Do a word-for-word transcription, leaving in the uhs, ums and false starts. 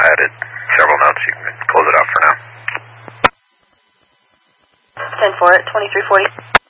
added several notes. You can close it out for now. ten four at twenty-three forty.